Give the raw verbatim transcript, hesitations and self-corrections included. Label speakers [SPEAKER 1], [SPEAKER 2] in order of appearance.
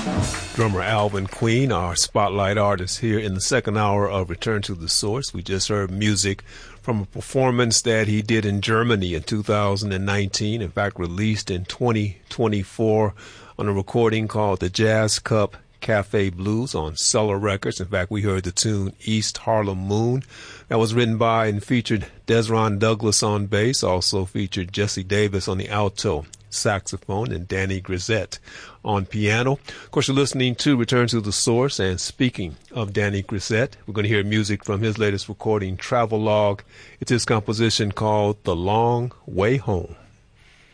[SPEAKER 1] Drummer Alvin Queen, our spotlight artist here in the second hour of Return to the Source. We just heard music from a performance that he did in Germany in two thousand nineteen, in fact released in twenty twenty-four on a recording called the Jazz Cup Cafe Blues on Cellar Records. In fact, we heard the tune East Harlem Moon. That was written by and featured Desron Douglas on bass, also featured Jesse Davis on the alto saxophone and Danny Grisette on piano. Of course, you're listening to Return to the Source, and speaking of Danny Grisette, we're going to hear music from his latest recording, Travelogue. It's his composition called The Long Way Home.